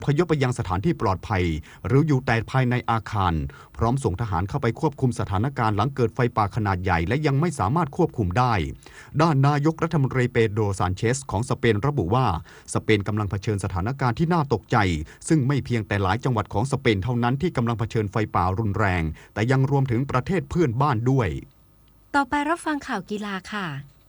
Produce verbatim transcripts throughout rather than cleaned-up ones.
พยพไปยังสถานที่ปลอดภัยหรืออยู่แต่ภายในอาคารพร้อมส่งทหารเข้าไปควบคุมสถานการณ์หลังเกิดไฟป่าขนาดใหญ่และยังไม่สามารถควบคุมได้ด้านนายกรัฐมนตรีเปโดร ซานเชสของสเปนระบุว่าสเปนกำลังเผชิญสถานการณ์ที่น่าตกใจซึ่งไม่เพียงแต่หลายจังหวัดของสเปนเท่านั้นที่กำลังเผชิญไฟป่ารุนแรงแต่ยังรวมถึงประเทศเพื่อนบ้านด้วยต่อไปรับฟังข่าวกีฬาค่ะ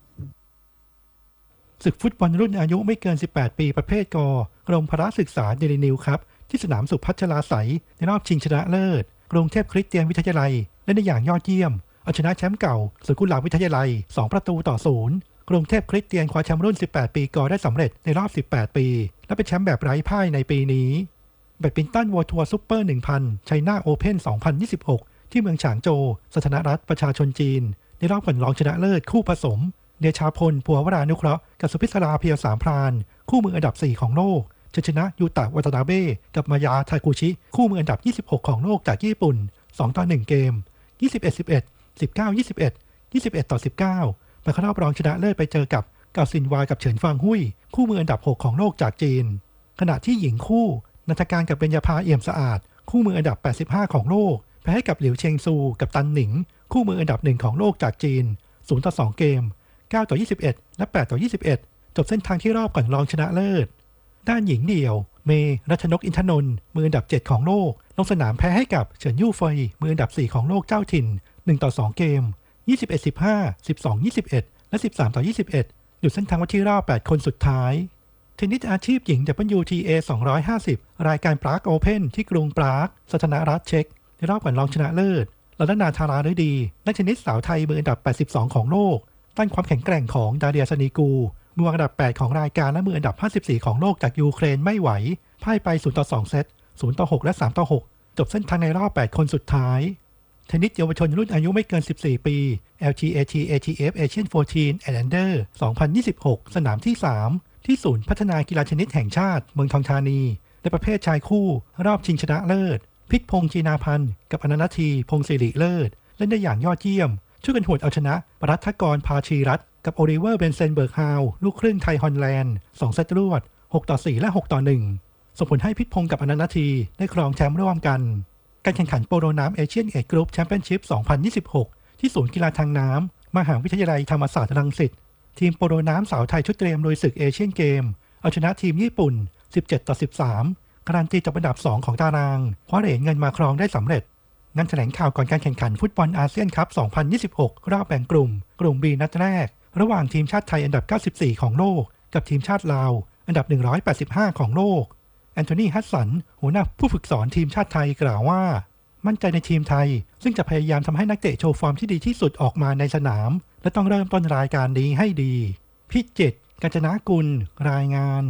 ศึกฟุตบอลรุ่นอายุไม่เกินสิบแปดปีประเภทกกรมพละศึกษาเดลินิวครับที่สนามสุพัชราไสยในรอบชิงชนะเลิศกรุงเทพคริสเตียนวิทยาลัยเล่นได้อย่างยอดเยี่ยมเอาชนะแชมป์เก่าสวนกุหลาบวิทยาลัยสองประตูต่อศูนย์กรุงเทพคริสเตียนคว้าแชมป์รุ่นสิบแปดปีกได้สำเร็จในรอบสิบแปดปีและเป็นแชมป์แบบไร้พ่ายในปีนี้แบดมินตันวอร์ทัวร์ซุปเปอร์ หนึ่งพัน ไชน่าโอเพ่น สองพันยี่สิบหก ที่เมืองฉางโจวสาธารณรัฐประชาชนจีนในรอบก่อนรองชนะเลิศคู่ผสมเดชาพลพัววรานุเคราะห์กับสุพิศราเพียวสามพรานคู่มืออันดับสี่ของโลกจะชนะยูตะวัตนาเบ้กับมายาทากุชิคู่มืออันดับยี่สิบหกของโลกจากญี่ปุ่นสองต่อหนึ่งเกมยี่สิบเอ็ด สิบเอ็ด สิบเก้า ยี่สิบเอ็ด ยี่สิบเอ็ดต่อสิบเก้าไปเข้ารอบรองชนะเลิศไปเจอกับเกาซินวายกับเฉินฟางหุ้ยคู่มืออันดับหกของโลกจากจีนขณะที่หญิงคู่นันทการกับเบญญาภาเอี่ยมสะอาดคู่มืออันดับแปดสิบห้าของโลกแพ้ให้กับหลิวเชงซูกับตันหนิงคู่มืออันดับหนึ่งของโลกจากจีนศูนย์ต่อสองเกมเก้าต่อยี่สิบเอ็ดและแปดต่อยี่สิบเอ็ดจบเส้นทางที่รอบก่อนรองชนะเลิศด้านหญิงเดี่ยวเมรัชนกอินทนนท์มืออันดับเจ็ดของโลกลงสนามแพ้ให้กับเฉินยู่เฟยมืออันดับสี่ของโลกเจ้าถิ่นหนึ่งต่อสองเกมยี่สิบเอ็ด สิบห้า สิบสอง ยี่สิบเอ็ดและสิบสามต่อยี่สิบเอ็ดหยุดเส้นทางไว้ที่รอบแปดคนสุดท้ายเทนนิสอาชีพหญิง ดับเบิลยู ที เอ สองร้อยห้าสิบรายการปรากโอเพ่นที่กรุงปรากสาธารณรัฐเช็กในรอบก่อนรองชนะเลิศรัตนาธาราฤดีนักเทนนิสสาวไทยมืออันดับแปดสิบสองของโลกต้านความแข็งแกร่งของดาเรียสนีกูมืออันดับแปดของรายการและมืออันดับห้าสิบสี่ของโลกจากยูเครนไม่ไหวพ่ายไปศูนย์ต่อสองเซตศูนย์ต่อหกและสามต่อหกจบเส้นทางในรอบแปดคนสุดท้ายเทนนิสเยาวชนรุ่นอายุไม่เกินสิบสี่ปี แอล ที เอ ที เอ ที เอฟ Asian สิบสี่ and Under สองพันยี่สิบหกสนามที่สามที่ศูนย์พัฒนากีฬาชนิดแห่งชาติเมืองทองธานีในประเภทชายคู่รอบชิงชนะเลิศพิษพงษ์จีนาพันธ์กับอนันททีพงศิริเลิศเล่นได้อย่างยอดเยี่ยมช่วยกันหวดเอาชนะปรัฐกรพาชีรัตน์กับโอลิเวอร์เบนเซนเบิร์กฮาวลูกครึ่งไทยฮอลแลนด์สองเซตรวดหกต่อสี่และหกต่อหนึ่งส่งผลให้พิษพงษ์กับอนันททีได้ครองแชมป์ร่วมกันการแข่งขันโปโลน้ำเอเชียนเอจกรุ๊ปแชมเปี้ยนชิพสองพันยี่สิบหกที่ศูนย์กีฬาทางน้ำมหาวิทยาลัยธรรมศาสตร์รังสิตทีมโปโลน้ำสาวไทยชุดเตรียมลุยศึกเอเชียนเกมเอาชนะทีมญี่ปุ่นสิบเจ็ดต่อสิบสามการันตีจับอันดับสองของตารางคว้าเหรียญเงินมาครองได้สำเร็จงานแถลงข่าวก่อนการแข่งขันฟุตบอลอาเซียนคัพสองพันยี่สิบหกรอบแบ่งกลุ่มกลุ่ม B นัดแรกระหว่างทีมชาติไทยอันดับเก้าสิบสี่ของโลกกับทีมชาติลาวอันดับหนึ่งร้อยแปดสิบห้าของโลกแอนโทนีฮัสสันหัวหน้าผู้ฝึกสอนทีมชาติไทยกล่าวว่ามั่นใจในทีมไทยซึ่งจะพยายามทำให้นักเตะโชว์ฟอร์มที่ดีที่สุดออกมาในสนามและต้องเริ่มต้นรายการนี้ให้ดีพิจิตรกาญจนกุลรายงาน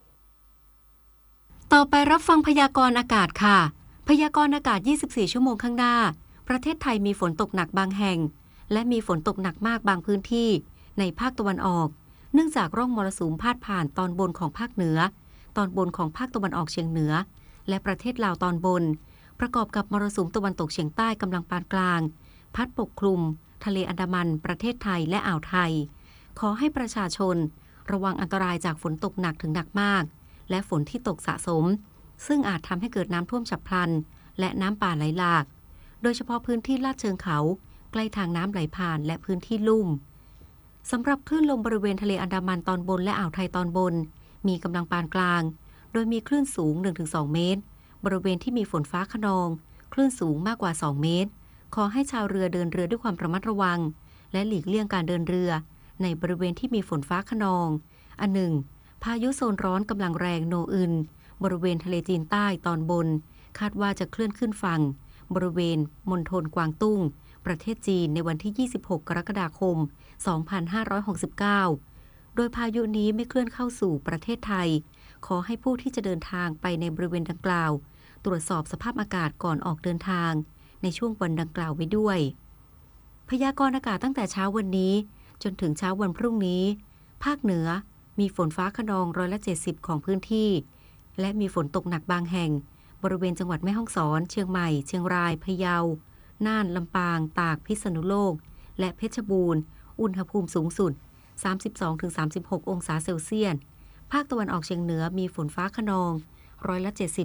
ต่อไปรับฟังพยากรณ์อากาศค่ะพยากรณ์อากาศยี่สิบสี่ชั่วโมงข้างหน้าประเทศไทยมีฝนตกหนักบางแห่งและมีฝนตกหนักมากบางพื้นที่ในภาคตะวันออกเนื่องจากร่องมรสุมพาดผ่านตอนบนของภาคเหนือตอนบนของภาคตะวันออกเฉียงเหนือและประเทศลาวตอนบนประกอบกับมรสุมตะวันตกเฉียงใต้กำลังปานกลางพัดปกคลุมทะเลอันดามันประเทศไทยและอ่าวไทยขอให้ประชาชนระวังอันตรายจากฝนตกหนักถึงหนักมากและฝนที่ตกสะสมซึ่งอาจทำให้เกิดน้ำท่วมฉับพลันและน้ำป่าไหลหลากโดยเฉพาะพื้นที่ลาดเชิงเขาใกล้ทางน้ำไหลผ่านและพื้นที่ลุ่มสำหรับคลื่นลมบริเวณทะเลอันดามันตอนบนและอ่าวไทยตอนบนมีกำลังปานกลางโดยมีคลื่นสูง หนึ่งถึงสอง เมตรบริเวณที่มีฝนฟ้าคะนองคลื่นสูงมากกว่าสองเมตรขอให้ชาวเรือเดินเรือด้วยความระมัดระวังและหลีกเลี่ยงการเดินเรือในบริเวณที่มีฝนฟ้าคะนองอันหนึ่งพายุโซนร้อนกำลังแรงโนอึนบริเวณทะเลจีนใต้ตอนบนคาดว่าจะเคลื่อนขึ้นฝั่งบริเวณมณฑลกวางตุ้งประเทศจีนในวันที่ยี่สิบหกกรกฎาคมสองพันห้าร้อยหกสิบเก้าโดยพายุนี้ไม่เคลื่อนเข้าสู่ประเทศไทยขอให้ผู้ที่จะเดินทางไปในบริเวณดังกล่าวตรวจสอบสภาพอากาศก่อนออกเดินทางในช่วงวันดังกล่าวไว้ด้วยพยากรณ์อากาศตั้งแต่เช้าวันนี้จนถึงเช้าวันพรุ่งนี้ภาคเหนือมีฝนฟ้าคะนองร้อยละเจ็ดสิบของพื้นที่และมีฝนตกหนักบางแห่งบริเวณจังหวัดแม่ฮ่องสอนเชียงใหม่เชียงรายพะเยาน่านลำปางตากพิษณุโลกและเพชรบูรณ์อุณหภูมิสูงสุด สามสิบสองถึงสามสิบหก องศาเซลเซียสภาคตะวันออกเฉียงเหนือมีฝนฟ้าคะนองร้อยละเจ็ดสิบ